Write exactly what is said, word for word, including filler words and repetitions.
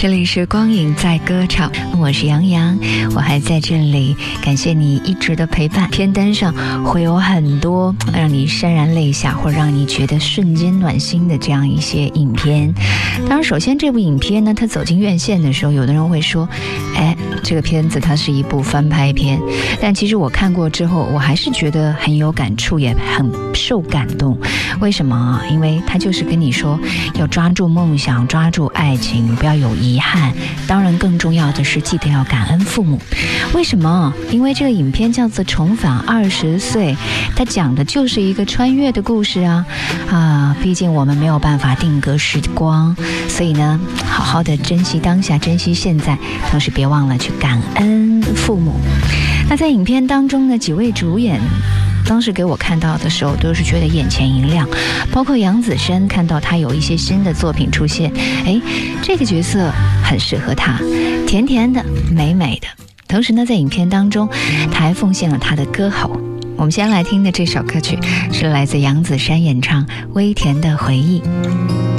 这里是光影在歌唱，我是杨洋，我还在这里，感谢你一直的陪伴。片单上会有很多让你潸然泪下或让你觉得瞬间暖心的这样一些影片。当然首先这部影片呢，它走进院线的时候，有的人会说哎，这个片子它是一部翻拍片，但其实我看过之后，我还是觉得很有感触，也很受感动。为什么？因为它就是跟你说要抓住梦想，抓住爱情，不要有遗憾，当然更重要的是记得要感恩父母。为什么？因为这个影片叫做重返二十岁，它讲的就是一个穿越的故事啊啊！毕竟我们没有办法定格时光，所以呢，好好的珍惜当下，珍惜现在，同时别忘了去感恩父母。那在影片当中呢，几位主演当时给我看到的时候都是觉得眼前一亮，包括杨子姗，看到他有一些新的作品出现，哎，这个角色很适合他，甜甜的，美美的。同时呢，在影片当中他还奉献了他的歌喉。我们先来听的这首歌曲是来自杨子姗演唱《微甜的回忆》。